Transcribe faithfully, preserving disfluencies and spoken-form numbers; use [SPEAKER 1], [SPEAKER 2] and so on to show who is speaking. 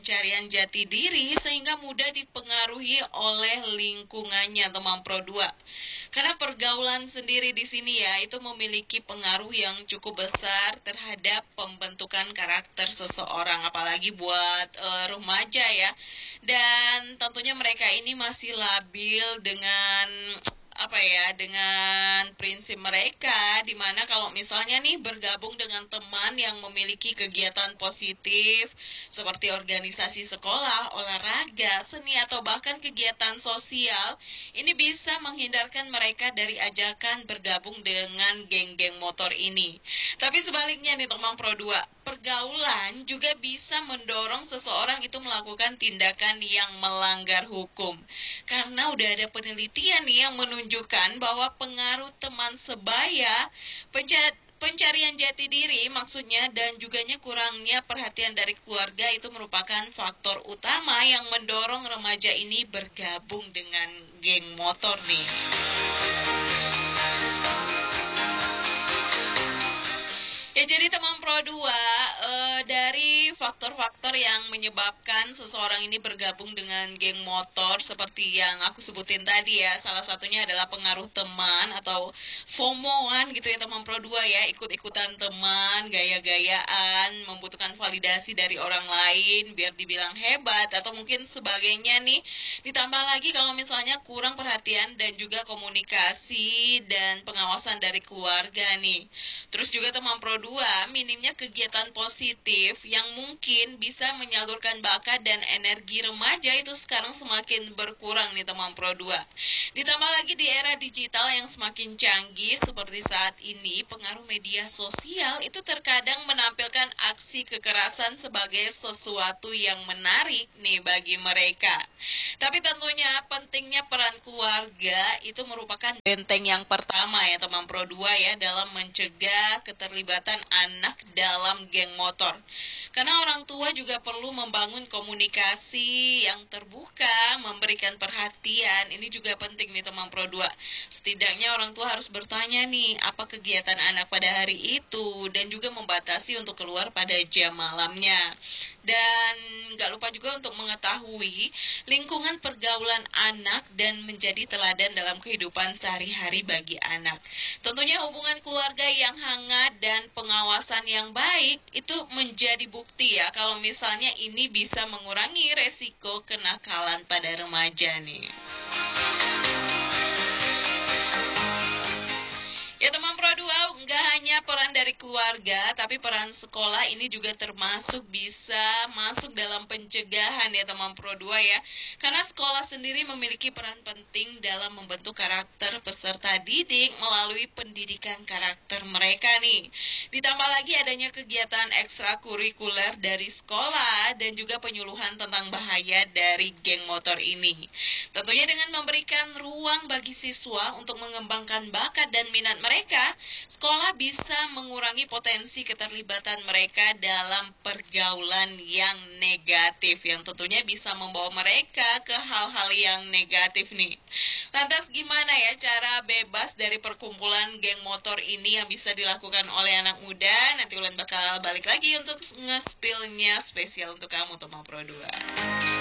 [SPEAKER 1] pencarian jati diri sehingga mudah dipengaruhi oleh lingkungannya teman Pro dua. Karena pergaulan sendiri di sini ya itu memiliki pengaruh yang cukup besar terhadap pembentukan karakter seseorang, apalagi buat uh, remaja ya. Dan tentunya mereka ini masih labil dengan apa ya dengan prinsip mereka, dimana kalau misalnya nih bergabung dengan teman yang memiliki kegiatan positif seperti organisasi sekolah, olahraga, seni atau bahkan kegiatan sosial, ini bisa menghindarkan mereka dari ajakan bergabung dengan geng-geng motor ini. Tapi sebaliknya nih teman Pro dua, pergaulan juga bisa mendorong seseorang itu melakukan tindakan yang melanggar hukum. Karena udah ada penelitian nih yang menunjukkan bahwa pengaruh teman sebaya, penca- pencarian jati diri maksudnya, dan juganya kurangnya perhatian dari keluarga itu merupakan faktor utama yang mendorong remaja ini bergabung dengan geng motor nih. Ya, jadi teman Pro dua, eh, dari faktor-faktor yang menyebabkan seseorang ini bergabung dengan geng motor seperti yang aku sebutin tadi ya, salah satunya adalah pengaruh teman atau FOMO-an gitu ya teman Pro dua ya, ikut-ikutan teman, gaya-gayaan, membutuhkan validasi dari orang lain biar dibilang hebat atau mungkin sebagainya nih. Ditambah lagi kalau misalnya kurang perhatian dan juga komunikasi dan pengawasan dari keluarga nih. Terus juga teman Pro dua, minimnya kegiatan positif yang mungkin bisa menyalurkan bakat dan energi remaja itu sekarang semakin berkurang nih teman Pro dua. Ditambah lagi di era digital yang semakin canggih seperti saat ini, pengaruh media sosial itu terkadang menampilkan aksi kekerasan sebagai sesuatu yang menarik nih bagi mereka. Tapi tentunya pentingnya peran keluarga itu merupakan benteng yang pertama ya teman Pro dua ya dalam mencegah keterlibatan anak dalam geng motor. Karena orang tua juga perlu membangun komunikasi yang terbuka, memberikan perhatian. Ini juga penting nih teman Pro dua. Setidaknya orang tua harus bertanya nih apa kegiatan anak pada hari itu dan juga membatasi untuk keluar pada jam malamnya. Dan gak lupa juga untuk mengetahui lingkungan pergaulan anak dan menjadi teladan dalam kehidupan sehari-hari bagi anak. Tentunya hubungan keluarga yang hangat dan pengawasan yang baik itu menjadi bukti ya kalau misalnya ini bisa mengurangi resiko kenakalan pada remaja nih. Ya teman Pro dua, nggak hanya peran dari keluarga, tapi peran sekolah ini juga termasuk bisa masuk dalam pencegahan ya teman Pro dua ya. Karena sekolah sendiri memiliki peran penting dalam membentuk karakter peserta didik melalui pendidikan karakter mereka nih. Ditambah lagi adanya kegiatan ekstrakurikuler dari sekolah dan juga penyuluhan tentang bahaya dari geng motor ini. Tentunya dengan memberikan ruang bagi siswa untuk mengembangkan bakat dan minat mereka, mereka, sekolah bisa mengurangi potensi keterlibatan mereka dalam pergaulan yang negatif yang tentunya bisa membawa mereka ke hal-hal yang negatif nih. Lantas gimana ya cara bebas dari perkumpulan geng motor ini yang bisa dilakukan oleh anak muda? Nanti Ulan bakal balik lagi untuk nge-spillnya spesial untuk kamu teman Pro dua.